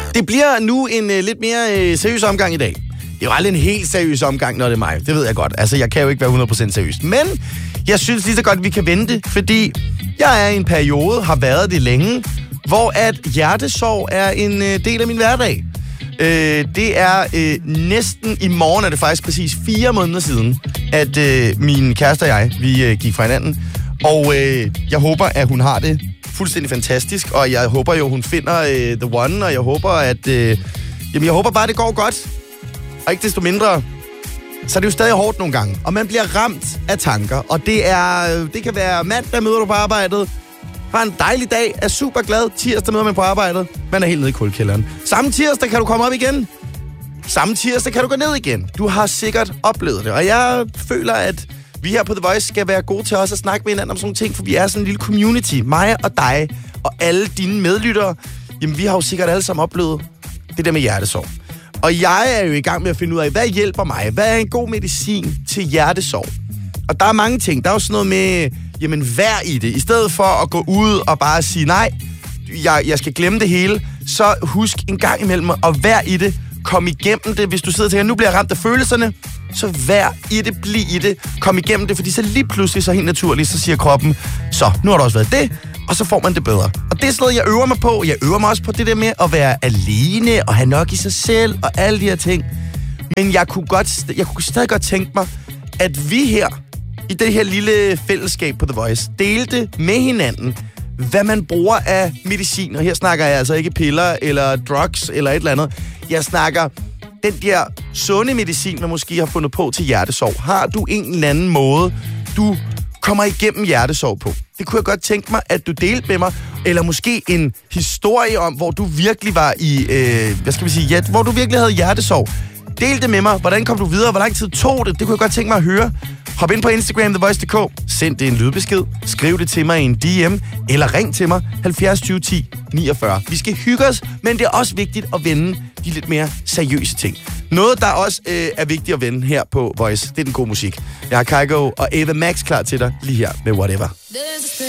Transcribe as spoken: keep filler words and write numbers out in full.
Det bliver nu en uh, lidt mere uh, seriøs omgang i dag. Det er jo aldrig en helt seriøs omgang, når det er mig. Det ved jeg godt. Altså, jeg kan jo ikke være hundrede procent seriøs. Men jeg synes lige så godt, at vi kan vente, fordi jeg er i en periode, har været det længe, hvor at hjertesorg er en uh, del af min hverdag. Uh, det er uh, næsten i morgen, er det faktisk præcis fire måneder siden, at uh, min kæreste og jeg, vi uh, gik fra hinanden. Og uh, jeg håber, at hun har det fuldstændig fantastisk, og jeg håber jo, hun finder uh, the one, og jeg håber, at... Uh, jamen, jeg håber bare, det går godt. Og ikke desto mindre, så er det jo stadig hårdt nogle gange. Og man bliver ramt af tanker. Og det er, det kan være mandag, møder du på arbejdet. Var en dejlig dag, er super glad. Tirsdag møder man på arbejdet. Man er helt nede i kuldekælderen. Samme tirsdag kan du komme op igen. Samme tirsdag kan du gå ned igen. Du har sikkert oplevet det. Og jeg føler, at vi her på The Voice skal være gode til også at snakke med hinanden om sådan nogle ting. For vi er sådan en lille community. Mig og dig og alle dine medlyttere. Jamen, vi har jo sikkert alle sammen oplevet det der med hjertesorg. Og jeg er jo i gang med at finde ud af, hvad hjælper mig? Hvad er en god medicin til hjertesorg? Og der er mange ting. Der er jo sådan noget med, jamen, vær i det. I stedet for at gå ud og bare sige, nej, jeg, jeg skal glemme det hele, så husk en gang imellem at vær i det. Kom igennem det. Hvis du sidder og tænker, nu bliver jeg ramt af følelserne, så vær i det, bliv i det. Kom igennem det, fordi så lige pludselig, så helt naturligt, så siger kroppen, så nu har der også været det, og så får man det bedre. Og det er sådan noget, jeg øver mig på. Jeg øver mig også på det der med at være alene og have nok i sig selv og alle de her ting. Men jeg kunne, godt, jeg kunne stadig godt tænke mig, at vi her, i det her lille fællesskab på The Voice, delte med hinanden, hvad man bruger af medicin. Og her snakker jeg altså ikke piller eller drugs eller et eller andet. Jeg snakker den der sunde medicin, man måske har fundet på til hjertesorg. Har du en eller anden måde, du kommer igennem hjertesorg på? Det kunne jeg godt tænke mig, at du delte med mig. Eller måske en historie om, hvor du virkelig var i, øh, hvad skal vi sige, ja, hvor du virkelig havde hjertesorg. Del det med mig. Hvordan kom du videre? Hvor lang tid tog det? Det kunne jeg godt tænke mig at høre. Hop ind på Instagram, The Voice punktum d k. Send det en lydbesked. Skriv det til mig i en D M. Eller ring til mig halvfjerds tyve ti niogfyrre. Vi skal hygge os, men det er også vigtigt at vende de lidt mere seriøse ting. Noget, der også øh, er vigtigt at vende her på Voice, det er den gode musik. Jeg har Kygo og Ava Max klar til dig lige her med Whatever.